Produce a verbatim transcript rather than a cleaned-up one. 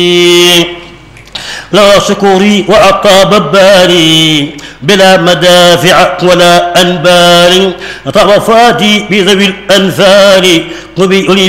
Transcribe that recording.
لا شكوري وعقاب باري بلا مدافع ولا أنبال طرفاتي بذوي الأنفال قبي